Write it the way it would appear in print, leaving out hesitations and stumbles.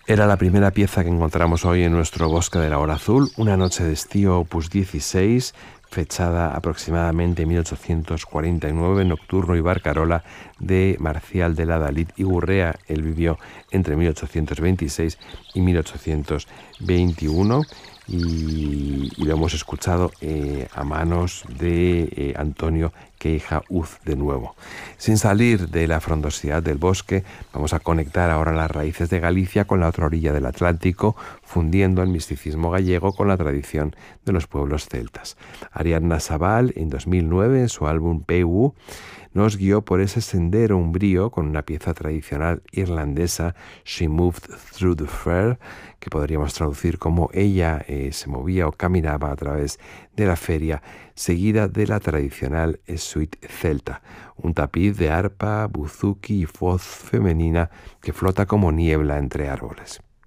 Era la primera pieza que encontramos hoy en nuestro Bosque de la Hora Azul, Una noche de estío, opus 16, fechada aproximadamente en 1849, Nocturno y Barcarola, de Marcial de la Dalit y Gurrea. Él vivió entre 1826 y 1821 y lo hemos escuchado a manos de Antonio Queija Uz de nuevo. Sin salir de la frondosidad del bosque, vamos a conectar ahora las raíces de Galicia con la otra orilla del Atlántico, fundiendo el misticismo gallego con la tradición de los pueblos celtas. Ariadna Sabal, en 2009, en su álbum PU, nos guió por ese sendero umbrío con una pieza tradicional irlandesa, She Moved Through the Fair, que podríamos traducir como Ella se movía o caminaba a través de la feria, seguida de la tradicional suite celta, un tapiz de arpa, buzuki y voz femenina que flota como niebla entre árboles.